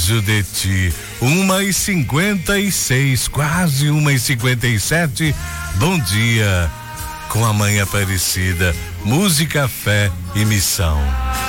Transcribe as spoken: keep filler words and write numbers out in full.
preciso de ti. Uma e cinquenta e seis, quase uma e cinquenta e sete. Bom dia com a Mãe Aparecida. Música, fé e missão.